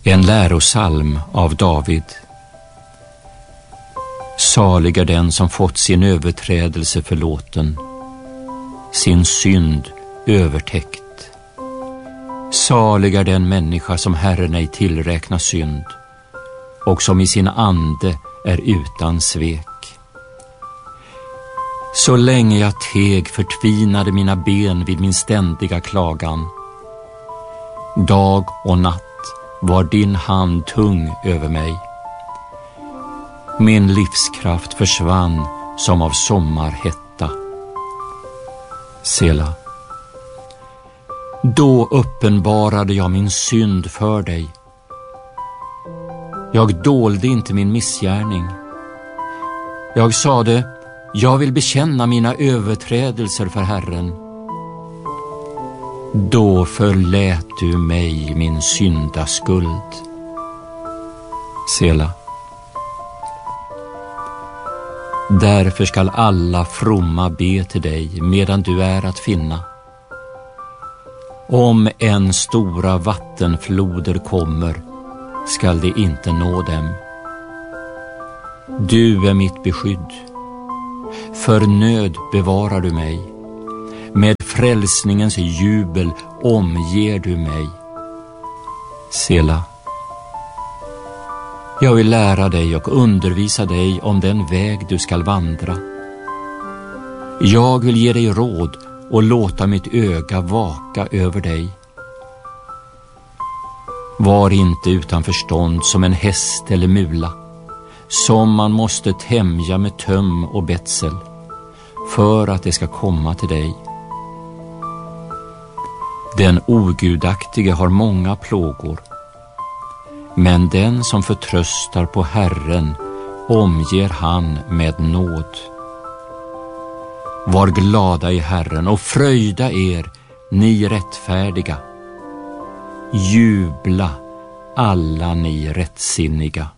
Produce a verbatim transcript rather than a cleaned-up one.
En lärosalm av David. Salig är den som fått sin överträdelse förlåten, sin synd övertäckt. Salig är den människa som Herren ej tillräknar synd och som i sin ande är utan svek. Så länge jag teg förtvinade mina ben vid min ständiga klagan. Dag och natt var din hand tung över mig. Min livskraft försvann som av sommarhetta. Sela. Då uppenbarade jag min synd för dig. Jag dolde inte min missgärning. Jag sade, jag vill bekänna mina överträdelser för Herren. Då förlät du mig min syndaskuld. Sela. Därför skall alla fromma be till dig medan du är att finna. Om en stora vattenfloder kommer skall det inte nå dem. Du är mitt beskydd. För nöd bevarar du mig. Med frälsningens jubel omger du mig. Sela. Jag vill lära dig och undervisa dig om den väg du skall vandra. Jag vill ge dig råd och låta mitt öga vaka över dig. Var inte utan förstånd som en häst eller mula, som man måste tämja med töm och betsel, för att det ska komma till dig. Den ogudaktige har många plågor, men den som förtröstar på Herren omger han med nåd. Var glada i Herren och fröjda er, ni rättfärdiga. Jubla alla ni rättsinniga.